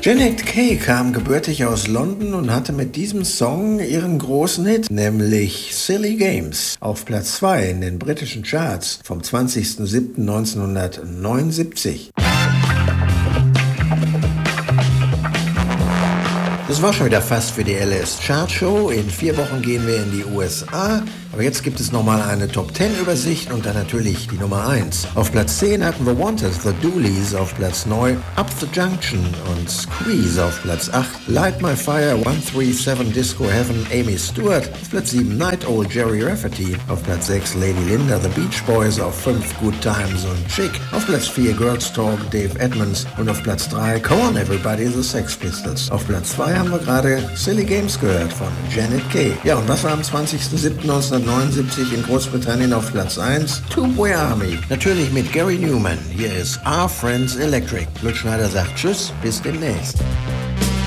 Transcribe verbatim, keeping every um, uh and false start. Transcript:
Janet Kay kam gebürtig aus London und hatte mit diesem Song ihren großen Hit, nämlich Silly Games, auf Platz zwei in den britischen Charts vom zwanzigsten siebten neunzehnhundertneunundsiebzig. Das war schon wieder fast für die L S Chart Show. In vier Wochen gehen wir in die U S A. Aber jetzt gibt es nochmal eine Top zehn Übersicht und dann natürlich die Nummer eins. Auf Platz zehn hatten The Wanted, The Doolies auf Platz neun, Up the Junction und Squeeze auf Platz acht, Light My Fire, one three seven Disco Heaven, Amy Stewart auf Platz sieben, Night Owl, Jerry Rafferty auf Platz sechs, Lady Linda, The Beach Boys auf fünf, Good Times und Chic auf Platz vier, Girls Talk, Dave Edmunds und auf Platz drei, Come On Everybody, The Sex Pistols. Auf Platz zwei haben wir gerade Silly Games gehört von Janet Kay. Ja, und was war am zwanzigsten siebten neunzehnhundertneunundsiebzig in Großbritannien auf Platz eins? Tubeway Army. Natürlich mit Gary Newman. Hier ist Our Friends Electric. Lutz Schneider sagt Tschüss, bis demnächst.